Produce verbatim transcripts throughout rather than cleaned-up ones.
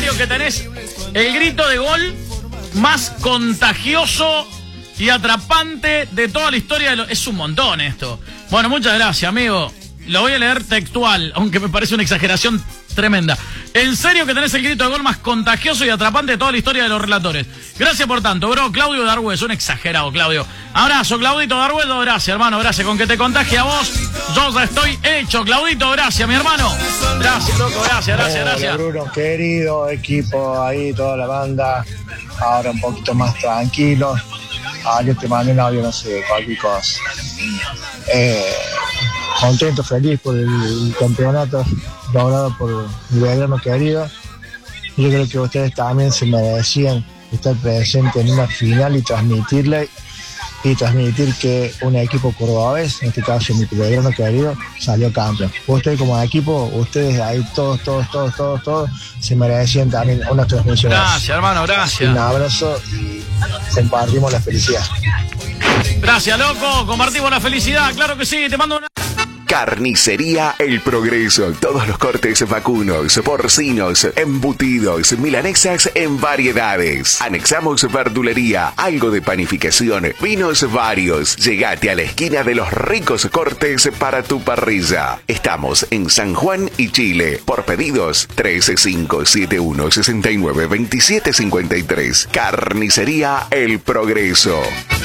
serio que tenés el grito de gol más contagioso y atrapante de toda la historia de lo... Es un montón esto. Bueno, muchas gracias, amigo. Lo voy a leer textual, aunque me parece una exageración tremenda. En serio que tenés el grito de gol más contagioso y atrapante de toda la historia de los relatores. Gracias por tanto, bro. Claudio Darwez, un exagerado, Claudio. Abrazo, Claudito Darwez. Gracias, hermano. Gracias. Con que te contagie a vos, yo ya estoy hecho. Claudito, gracias, mi hermano. Gracias, loco. Gracias, gracias, gracias. Hola, Bruno, querido equipo ahí, toda la banda. Ahora un poquito más tranquilo. Ah, yo te mandé un audio, no sé, cualquier cosa. Eh, contento, feliz por el campeonato logrado por mi Belgrano querido. Yo creo que ustedes también se merecían estar presentes en una final y transmitirle y transmitir que un equipo cordobés, en este caso mi Belgrano querido, salió campeón. Ustedes como equipo, ustedes ahí todos, todos, todos, todos, todos se merecían también una transmisión. Gracias, hermano, gracias. Un abrazo y compartimos la felicidad. Gracias, loco, compartimos la felicidad, claro que sí, te mando una... Carnicería El Progreso. Todos los cortes vacunos, porcinos, embutidos, milanesas en variedades. Anexamos verdulería, algo de panificación, vinos varios. Llegate a la esquina de los ricos cortes para tu parrilla. Estamos en San Juan y Chile. Por pedidos, tres cinco siete uno, seis nueve dos siete cinco tres. Carnicería El Progreso.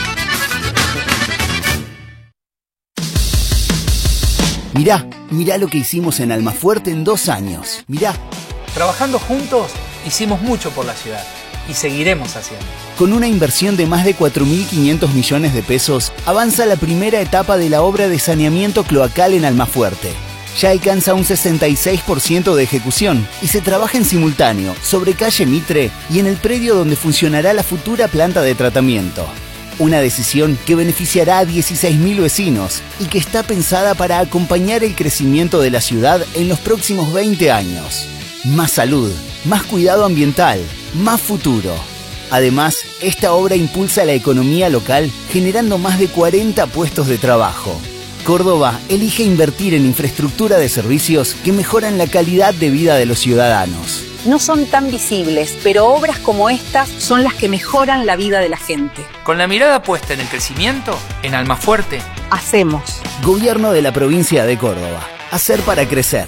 Mirá, mirá lo que hicimos en Almafuerte en dos años. Mirá. Trabajando juntos, hicimos mucho por la ciudad y seguiremos haciendo. Con una inversión de más de cuatro mil quinientos millones de pesos, avanza la primera etapa de la obra de saneamiento cloacal en Almafuerte. Ya alcanza un sesenta y seis por ciento de ejecución y se trabaja en simultáneo sobre calle Mitre y en el predio donde funcionará la futura planta de tratamiento. Una decisión que beneficiará a dieciséis mil vecinos y que está pensada para acompañar el crecimiento de la ciudad en los próximos veinte años. Más salud, más cuidado ambiental, más futuro. Además, esta obra impulsa la economía local generando más de cuarenta puestos de trabajo. Córdoba elige invertir en infraestructura de servicios que mejoran la calidad de vida de los ciudadanos. No son tan visibles, pero obras como estas son las que mejoran la vida de la gente. Con la mirada puesta en el crecimiento, en Almafuerte, hacemos. Gobierno de la provincia de Córdoba. Hacer para crecer.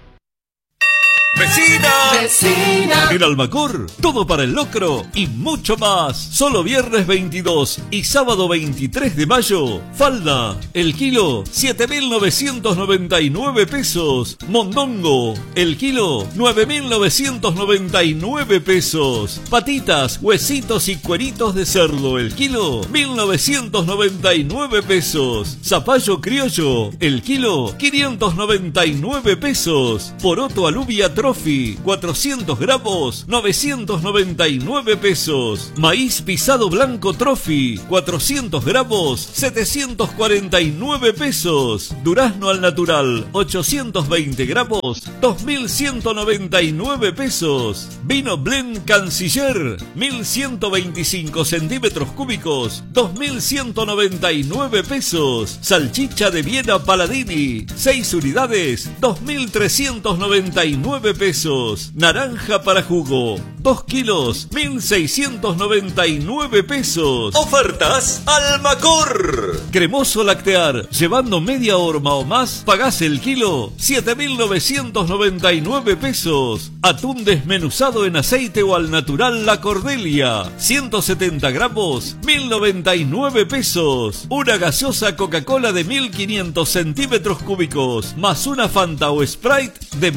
¡Vecina! ¡Vecina! En Almacor, todo para el locro y mucho más. Solo viernes veintidós y sábado veintitrés de mayo. Falda, el kilo, siete mil novecientos noventa y nueve pesos. Mondongo, el kilo, nueve mil novecientos noventa y nueve pesos. Patitas, huesitos y cueritos de cerdo, el kilo, mil novecientos noventa y nueve pesos. Zapallo criollo, el kilo, quinientos noventa y nueve pesos. Poroto alubia Trophy, cuatrocientos gramos, novecientos noventa y nueve pesos. Maíz pisado blanco Trophy, cuatrocientos gramos, setecientos cuarenta y nueve pesos. Durazno al natural, ochocientos veinte gramos, dos mil ciento noventa y nueve pesos. Vino Blend Canciller, mil ciento veinticinco centímetros cúbicos, dos mil ciento noventa y nueve pesos. Salchicha de Viena Paladini, seis unidades, dos mil trescientos noventa y nueve pesos. Naranja para jugo, dos kilos, mil seiscientos noventa y nueve pesos. Ofertas Almacor. Cremoso lactear, llevando media horma o más, pagás el kilo, siete mil novecientos noventa y nueve pesos. Atún desmenuzado en aceite o al natural La Cordelia, ciento setenta gramos, mil noventa y nueve pesos. Una gaseosa Coca-Cola de mil quinientos centímetros cúbicos, más una Fanta o Sprite de